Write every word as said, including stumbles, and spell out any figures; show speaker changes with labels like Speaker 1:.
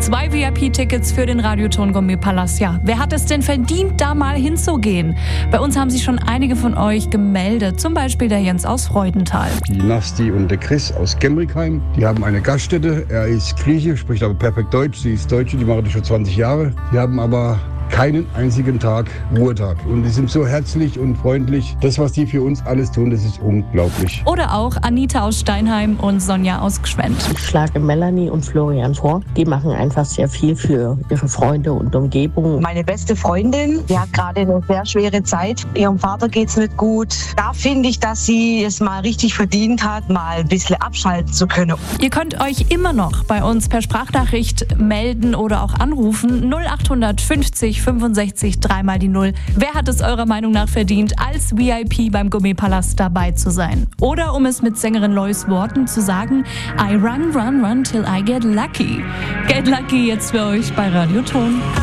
Speaker 1: Zwei V I P-Tickets für den Radioton Gourmet-Palast. Ja, wer hat es denn verdient, da mal hinzugehen? Bei uns haben sich schon einige von euch gemeldet, zum Beispiel der Jens aus Freudenthal.
Speaker 2: Die Nasti und der Chris aus Gemrickheim, die haben eine Gaststätte. Er ist Grieche, spricht aber perfekt Deutsch. Sie ist Deutsche, die machen das schon zwanzig Jahre. Die haben aber keinen einzigen Tag Ruhetag. Und die sind so herzlich und freundlich. Das, was die für uns alles tun, das ist unglaublich.
Speaker 1: Oder auch Anita aus Steinheim und Sonja aus Gschwend.
Speaker 3: Ich schlage Melanie und Florian vor. Die machen einfach sehr viel für ihre Freunde und Umgebung.
Speaker 4: Meine beste Freundin, die hat gerade eine sehr schwere Zeit. Ihrem Vater geht's nicht gut. Da finde ich, dass sie es mal richtig verdient hat, mal ein bisschen abschalten zu können.
Speaker 1: Ihr könnt euch immer noch bei uns per Sprachnachricht melden oder auch anrufen. null acht fünfzig fünfundsechzig dreimal die Null. Wer hat es eurer Meinung nach verdient, als V I P beim Gourmet-Palast dabei zu sein? Oder um es mit Sängerin Lois Worten zu sagen, I run, run, run till I get lucky. Get lucky jetzt für euch bei Radioton.